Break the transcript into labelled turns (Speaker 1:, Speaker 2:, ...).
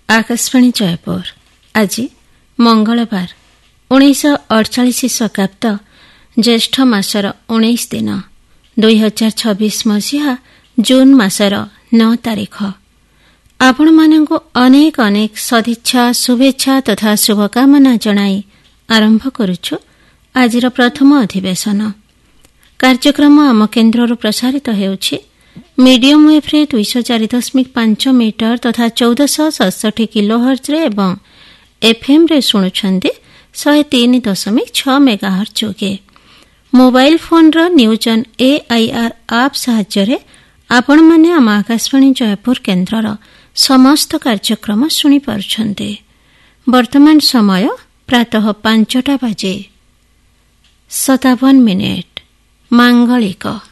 Speaker 1: आकाशवाणी जयपुर आज मंगलवार 1948 शताब्द ज्येष्ठ मासर 19 दिन 2026 मसीहा जून मासर 9 तारीख। आपण मानंकु अनेक अनेक सदिच्छा शुभेच्छा तथा शुभकामना जणाई आरंभ करुछु आजिर प्रथम अधिवेशन। कार्यक्रम आम केन्द्रରୁ प्रसारित हेउछि मीडियम वेव रे 204.5 मीटर तथा 1467 किलोहर्ट्ज रे एवं एफएम रे सुनुछन्ते 103.6 मेगाहर्ट्ज जोगे। Mobile phone row news on AIR app सहाय्य आपण माने आम आकाशवाणी जयपुर केन्द्रर समस्त कार्यक्रम सुनि पारुछन्ते। वर्तमान समय प्रातः 5टा बाजे 57 मिनिट। मांगलिक